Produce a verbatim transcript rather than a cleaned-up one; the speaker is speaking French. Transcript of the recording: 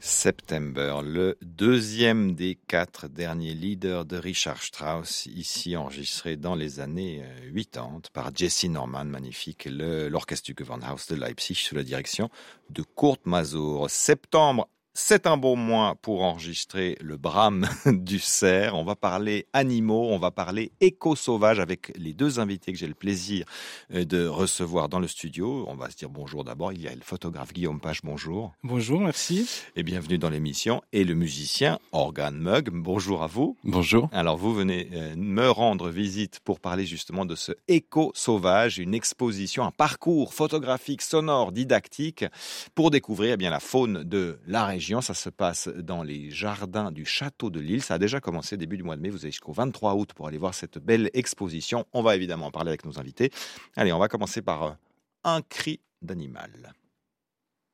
September, le deuxième des quatre derniers leaders de Richard Strauss, ici enregistré dans les années quatre-vingt-dix par Jesse Norman, magnifique, le, l'orchestre du Gewandhaus de Leipzig sous la direction de Kurt Masur. Septembre, c'est un bon mois pour enregistrer le brame du cerf. On va parler animaux, on va parler éco-sauvage avec les deux invités que j'ai le plaisir de recevoir dans le studio. On va se dire bonjour d'abord. Il y a le photographe Guillaume Page, bonjour. Bonjour, merci. Et bienvenue dans l'émission. Et le musicien Organ Mug, bonjour à vous. Bonjour. Alors vous venez euh, me rendre visite pour parler justement de ce éco-sauvage, une exposition, un parcours photographique, sonore, didactique pour découvrir eh bien la faune de la région. Ça se passe dans les jardins du château de Lille. Ça a déjà commencé début du mois de mai. Vous avez jusqu'au vingt-trois août pour aller voir cette belle exposition. On va évidemment en parler avec nos invités. Allez, on va commencer par un cri d'animal.